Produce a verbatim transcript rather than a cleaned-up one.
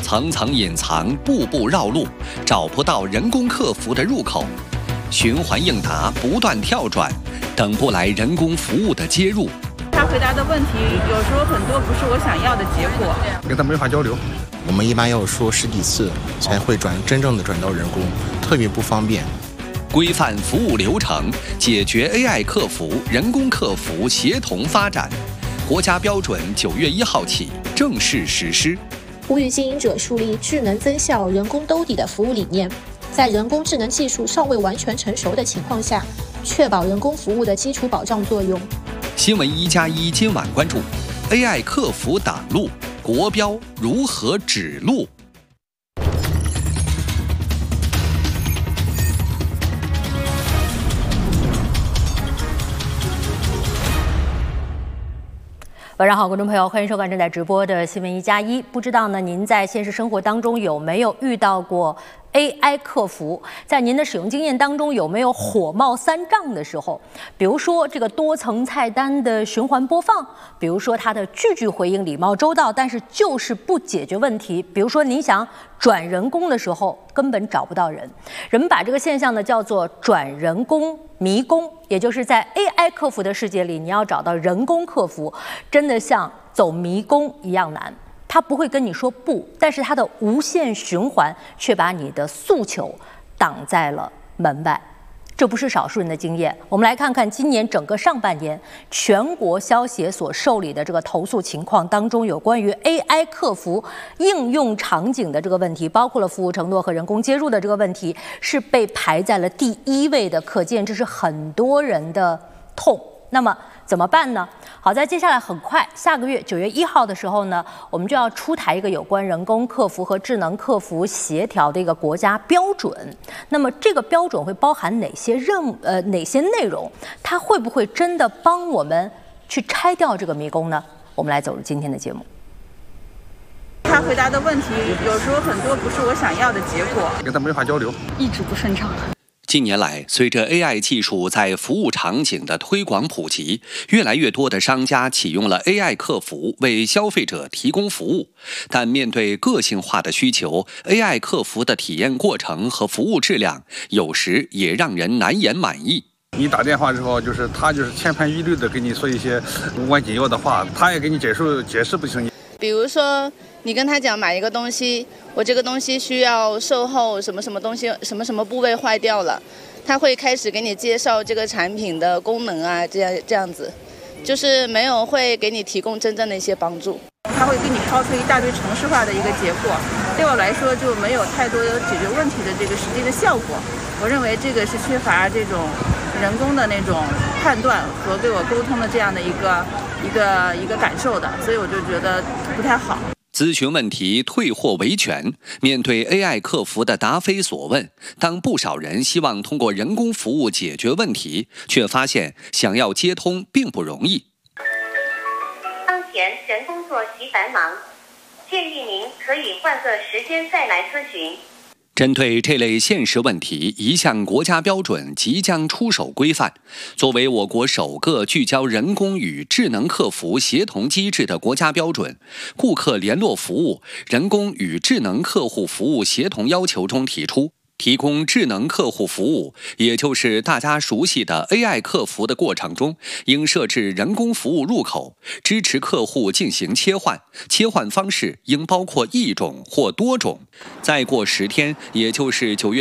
层层隐藏，步步绕路，找不到人工客服的入口，循环应答，不断跳转，等不来人工服务的接入。 他回答的问题有时候很多不是我想要的结果， 跟他没法交流。 我们一般要说十几次才会转真正的转到人工，特别不方便。 规范服务流程，解决 A I 客服、人工客服协同发展。国家标准九月一号起正式实施。 呼吁经营者树立智能增效、人工兜底的服务理念，在人工智能技术尚未完全成熟的情况下，确保人工服务的基础保障作用。 新闻一加一今晚关注 A I 客服挡路，国标如何指路？ 晚上好，观众朋友，欢迎收看正在直播的新闻一加一。不知道呢，您在现实生活当中有没有遇到过 A I 客服？在您的使用经验当中，有没有火冒三丈的时候？比如说这个多层菜单的循环播放，比如说它的句句回应礼貌周到，但是就是不解决问题。比如说您想转人工的时候，根本找不到人。人们把这个现象呢叫做转人工迷宫，也就是在 A I 客服的世界里，你要找到人工客服，真的像走迷宫一样难。他不会跟你说不，但是他的无限循环却把你的诉求挡在了门外。这不是少数人的经验。我们来看看今年整个上半年全国消协所受理的这个投诉情况当中，有关于 A I 客服应用场景的这个问题，包括了服务承诺和人工接入的这个问题，是被排在了第一位的。可见这是很多人的痛。那么怎么办呢？好在接下来很快，下个月九月一号的时候呢，我们就要出台一个有关人工客服和智能客服协调的一个国家标准。那么这个标准会包含哪些任务呃哪些内容？它会不会真的帮我们去拆掉这个迷宫呢？我们来走入今天的节目。 他回答的问题有时候很多不是我想要的结果， 跟他没法交流， 一直不顺畅。 近年来，随着 A I 技术在服务场景的推广普及，越来越多的商家启用了 A I 客服为消费者提供服务。但面对个性化的需求 ，A I 客服的体验过程和服务质量，有时也让人难言满意。 你打电话之后，就是他就是千篇一律的给你说一些无关紧要的话，他也给你解释解释不清。 比如说，你跟他讲买一个东西，我这个东西需要售后什么什么东西，什么什么部位坏掉了，他会开始给你介绍这个产品的功能啊，这样这样子，就是没有会给你提供真正的一些帮助。 他会给你抛出一大堆程式化的一个结果，对我来说就没有太多解决问题的这个实际的效果。我认为这个是缺乏这种人工的那种判断和对我沟通的这样的一个一个一个感受的，所以我就觉得不太好。 咨询问题退货维权，面对 A I 客服的答非所问，当不少人希望通过人工服务解决问题，却发现想要接通并不容易。 当前人工作息繁忙，建议您可以换个时间再来咨询。 针对这类现实问题，一项国家标准即将出手规范。作为我国首个聚焦人工与智能客服协同机制的国家标准，顾客联络服务人工与智能客户服务协同要求中提出，提供智能客户服务，也就是大家熟悉的 A I 客服的过程中，应设置人工服务入口，支持客户进行切换，切换方式应包括一种或多种。再过十天，也就是九月